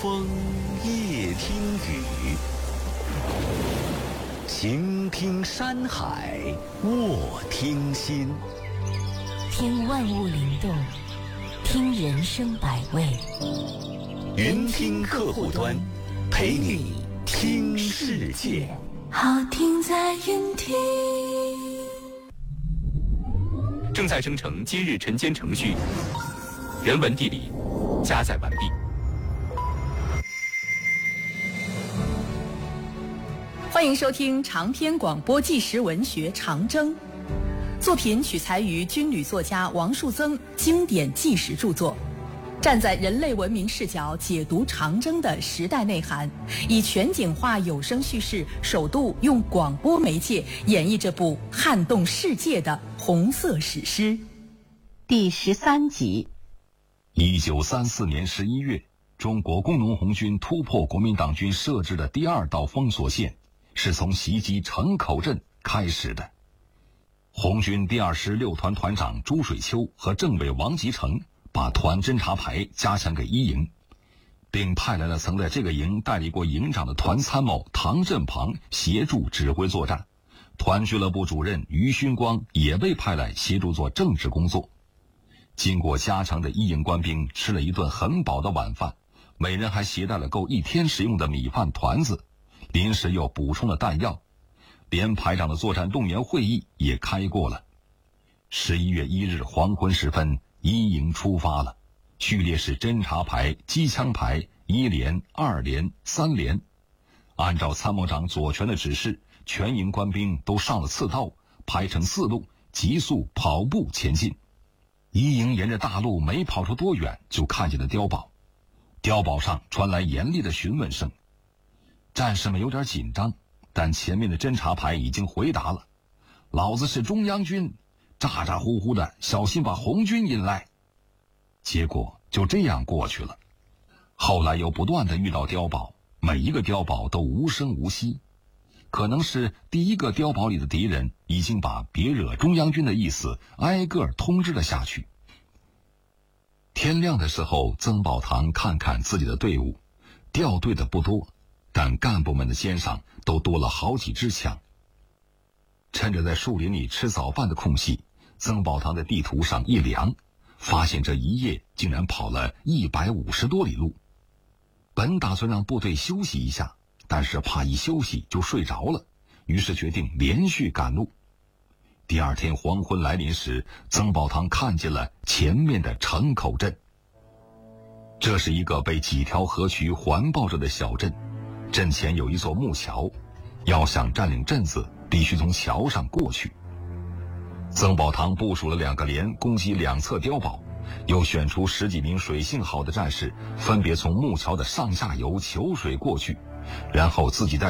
风，夜听雨，晴听山海，卧听心。 听万物灵动，听人生百味。 云听客户端，陪你听世界。 好听在云听。 正在生成今日晨间程序，人文地理加载完毕。 欢迎收听长篇广播纪实文学《长征》，作品取材于军旅作家王树增经典纪实著作，站在人类文明视角解读长征的时代内涵，以全景化有声叙事，首度用广播媒介演绎这部撼动世界的红色史诗。 第13集。 1934年11月，中国工农红军突破国民党军设置的第二道封锁线，是从袭击城口镇开始的。红军第26团团长朱水秋和政委王吉成把团侦察排加强给一营，并派来了曾在这个营代理过营长的团参谋唐振庞协助指挥作战。团俱乐部主任于勋光也被派来协助做政治工作。经过加强的一营官兵吃了一顿很饱的晚饭，每人还携带了够1天食用的米饭团子，临时又补充了弹药。连排长的作战动员会议也开过了。11月1日黄昏时分，一营出发了，序列是侦察排、机枪排、1连、2连、3连。按照参谋长左权的指示，全营官兵都上了刺刀，排成4路，急速跑步前进。一营沿着大路没跑出多远，就看见了碉堡。碉堡上传来严厉的询问声。战士们有点紧张，但前面的侦察排已经回答了：老子是中央军，咋咋呼呼的，小心把红军引来。结果就这样过去了。后来又不断的遇到碉堡，每一个碉堡都无声无息。可能是第一个碉堡里的敌人已经把别惹中央军的意思挨个通知了下去。天亮的时候，曾宝堂看看自己的队伍，调队的不多，但干部们的肩上都多了好几支枪。趁着在树林里吃早饭的空隙，曾宝堂在地图上一量，发现这一夜竟然跑了150多里路。本打算让部队休息一下，但是怕一休息就睡着了，于是决定连续赶路。第二天黄昏来临时，曾宝堂看见了前面的城口镇。这是一个被几条河渠环抱着的小镇，镇前有一座木桥，要想占领镇子，必须从桥上过去。曾宝堂部署了2个连攻击两侧碉堡，又选出10几名水性好的战士，分别从木桥的上下游求水过去，然后自己带